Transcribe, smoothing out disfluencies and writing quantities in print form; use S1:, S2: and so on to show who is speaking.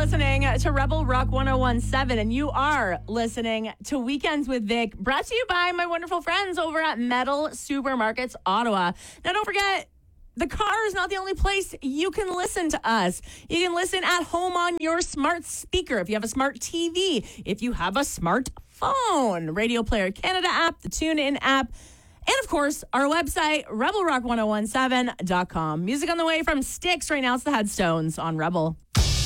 S1: listening to Rebel Rock 1017, and you are listening to Weekends with Vic, brought to you by my wonderful friends over at Metal Supermarkets Ottawa. Now, don't forget, the car is not the only place you can listen to us. You can listen at home on your smart speaker, if you have a smart TV, if you have a smart phone, Radio Player Canada app, the TuneIn app, and, of course, our website, rebelrock1017.com. Music on the way from Styx. Right now, it's the Headstones on Rebel.